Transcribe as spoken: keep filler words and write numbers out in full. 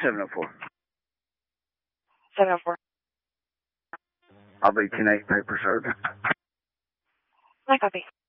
seven oh four. seven oh four. I'll be ten eight paper served. I copy.